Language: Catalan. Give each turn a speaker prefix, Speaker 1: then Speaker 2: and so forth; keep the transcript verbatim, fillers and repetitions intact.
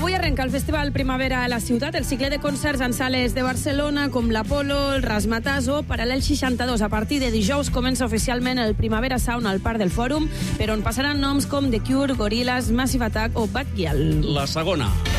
Speaker 1: Avui arrenca el Festival Primavera a la ciutat, el cicle de concerts en sales de Barcelona, com l'Apolo, el Razzmatazz o Paral·lel seixanta-dos. A partir de dijous comença oficialment el Primavera Sound al Parc del Fòrum, per on passaran noms com The Cure, Gorillaz, Massive Attack o Bad Gyal.
Speaker 2: La segona.